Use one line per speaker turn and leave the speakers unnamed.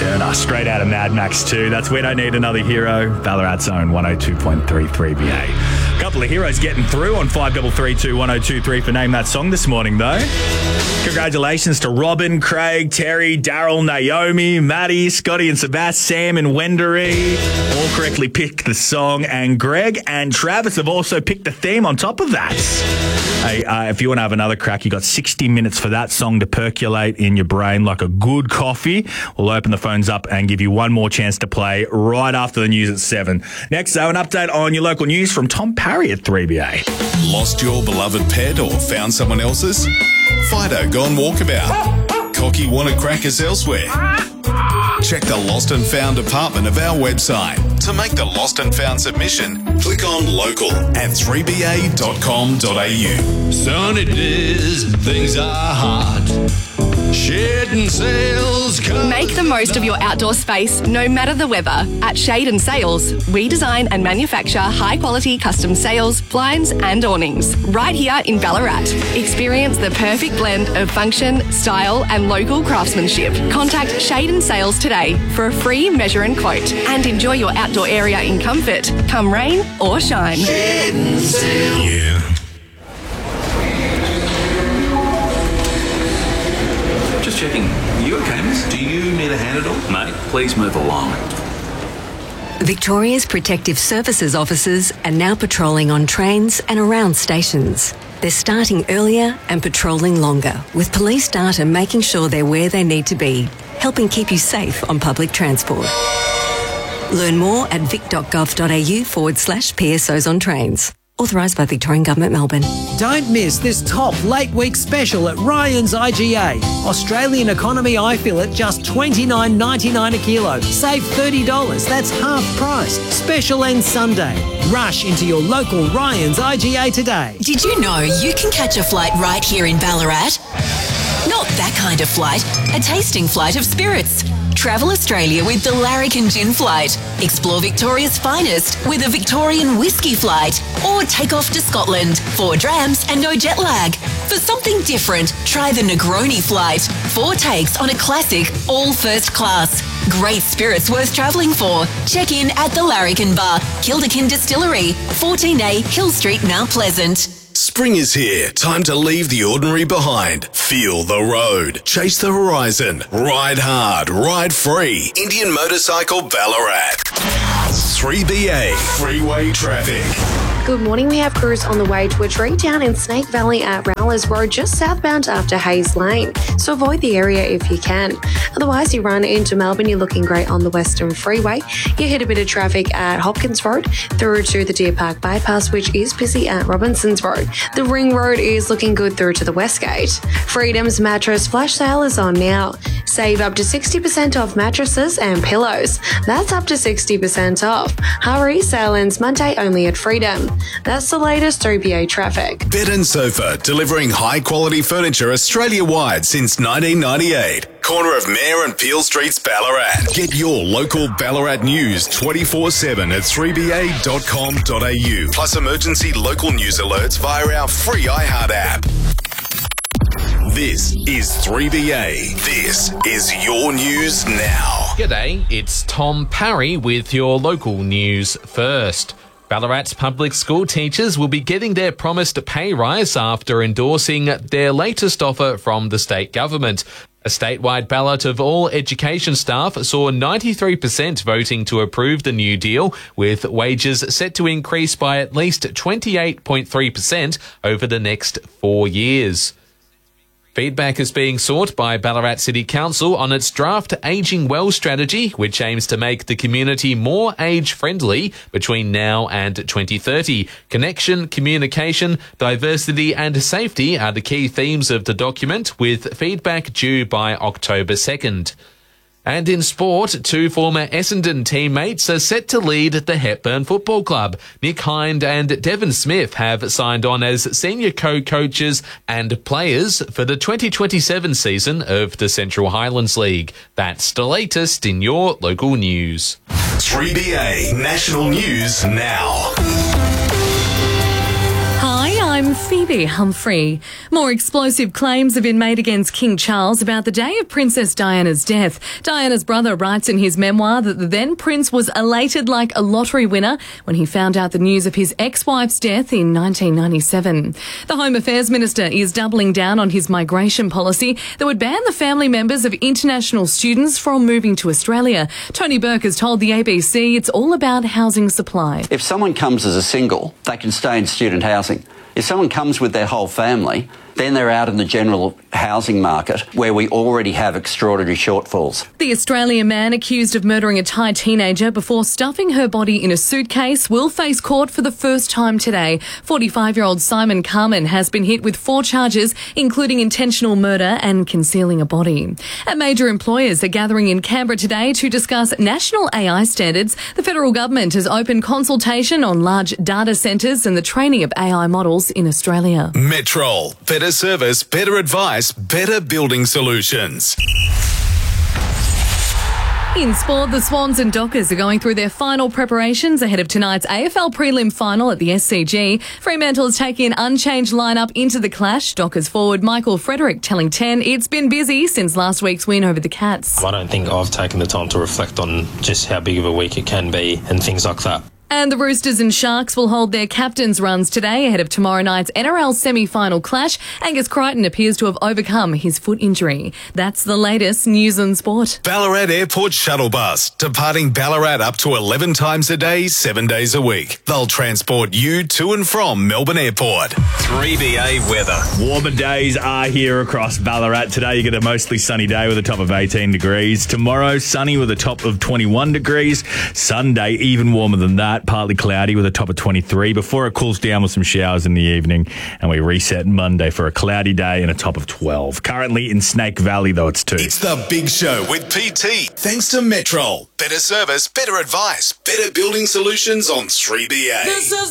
Turner, straight out of Mad Max 2. That's We Don't Need Another Hero, Ballarat's own 102.3 3BA. A couple of heroes getting through on 5332 1023 for Name That Song this morning, though. Congratulations to Robin, Craig, Terry, Daryl, Naomi, Maddie, Scotty and Sebas, Sam and Wendery. All correctly picked the song, and Greg and Travis have also picked the theme on top of that. Hey, if you want to have another crack, you got 60 minutes for that song to percolate in your brain like a good coffee. We'll open the phones up and give you one more chance to play right after the news at 7. Next, though, an update on your local news from Tom Parry at 3BA.
Lost your beloved pet or found someone else's? Fido gone walkabout. Cocky wanna crack us elsewhere? Check the Lost and Found department of our website. To make the Lost and Found submission, click on local at 3ba.com.au.
Sunny days, things are hot. Shedding sails.
Make the most of your outdoor space, no matter the weather. At Shade and Sails, we design and manufacture high-quality custom sails, blinds and awnings. Right here in Ballarat. Experience the perfect blend of function, style and local craftsmanship. Contact Shade and Sails today for a free measure and quote. And enjoy your outdoor area in comfort, come rain or shine.
Shade and Sail. Yeah.
Just checking. You okay, miss? Do you need a hand at all? Mate, please move along.
Victoria's Protective Services officers are now patrolling on trains and around stations. They're starting earlier and patrolling longer, with police data making sure they're where they need to be, helping keep you safe on public transport. Learn more at vic.gov.au/PSOs on trains. Authorised by Victorian Government, Melbourne.
Don't miss this top late week special at Ryan's IGA. Australian economy I fill at just $29.99 a kilo. Save $30. That's half price. Special ends Sunday. Rush into your local Ryan's IGA today.
Did you know you can catch a flight right here in Ballarat? Not that kind of flight, a tasting flight of spirits. Travel Australia with the Larrikin Gin Flight. Explore Victoria's finest with a Victorian whiskey flight. Or take off to Scotland, 4 drams and no jet lag. For something different, try the Negroni Flight. 4 takes on a classic, all first class. Great spirits worth travelling for. Check in at the Larrikin Bar, Kilderkin Distillery, 14A Hill Street, Mount Pleasant.
Spring is here. Time to leave the ordinary behind. Feel the road. Chase the horizon. Ride hard. Ride free. Indian Motorcycle Ballarat. 3BA Freeway Traffic.
Good morning. We have crews on the way to a tree down in Snake Valley at Rowlers Road, just southbound after Hayes Lane. So avoid the area if you can. Otherwise, you run into Melbourne, you're looking great on the Western Freeway. You hit a bit of traffic at Hopkins Road through to the Deer Park Bypass, which is busy at Robinsons Road. The Ring Road is looking good through to the Westgate. Freedom's mattress flash sale is on now. Save up to 60% off mattresses and pillows. That's up to 60% off. Hurry, sale ends Monday only at Freedom. That's the latest 3BA traffic.
Bed and Sofa, delivering high-quality furniture Australia-wide since 1998. Corner of Mayor and Peel Streets, Ballarat. Get your local Ballarat news 24/7 at 3ba.com.au. Plus emergency local news alerts via our free iHeart app. This is 3BA. This is your news now.
G'day, it's Tom Parry with your local news first. Ballarat's public school teachers will be getting their promised pay rise after endorsing their latest offer from the state government. A statewide ballot of all education staff saw 93% voting to approve the new deal, with wages set to increase by at least 28.3% over the next 4 years. Feedback is being sought by Ballarat City Council on its draft Ageing Well strategy, which aims to make the community more age-friendly between now and 2030. Connection, communication, diversity and safety are the key themes of the document, with feedback due by October 2nd. And in sport, 2 former Essendon teammates are set to lead the Hepburn Football Club. Nick Hind and Devon Smith have signed on as senior co-coaches and players for the 2027 season of the Central Highlands League. That's the latest in your local news.
3BA National News Now.
Hi, I'm I'm Phoebe Humphrey. More explosive claims have been made against King Charles about the day of Princess Diana's death. Diana's brother writes in his memoir that the then prince was elated like a lottery winner when he found out the news of his ex-wife's death in 1997. The Home Affairs Minister is doubling down on his migration policy that would ban the family members of international students from moving to Australia. Tony Burke has told the ABC it's all about housing supply.
If someone comes as a single, they can stay in student housing. If someone comes with their whole family, then they're out in the general housing market where we already have extraordinary shortfalls.
The Australian man accused of murdering a Thai teenager before stuffing her body in a suitcase will face court for the first time today. 45-year-old Simon Carman has been hit with 4 charges, including intentional murder and concealing a body. And major employers are gathering in Canberra today to discuss national AI standards. The federal government has opened consultation on large data centres and the training of AI models in Australia.
Metrol. Better service, better advice, better building solutions.
In sport, the Swans and Dockers are going through their final preparations ahead of tonight's AFL prelim final at the SCG. Fremantle is taking an unchanged lineup into the clash. Dockers forward Michael Frederick telling 10 it's been busy since last week's win over the Cats.
I don't think I've taken the time to reflect on just how big of a week it can be and things like that.
And the Roosters and Sharks will hold their captains' runs today ahead of tomorrow night's NRL semi-final clash. Angus Crichton appears to have overcome his foot injury. That's the latest news and sport.
Ballarat Airport Shuttle Bus, departing Ballarat up to 11 times a day, 7 days a week. They'll transport you to and from Melbourne Airport. 3BA weather.
Warmer days are here across Ballarat. Today you get a mostly sunny day with a top of 18 degrees. Tomorrow, sunny with a top of 21 degrees. Sunday, even warmer than that. Partly cloudy with a top of 23 before it cools down with some showers in the evening, and we reset Monday for a cloudy day and a top of 12. Currently in Snake Valley, though, it's 2.
It's The Big Show with PT. Thanks to Metrol. Better service, better advice, better building solutions on 3BA.
This is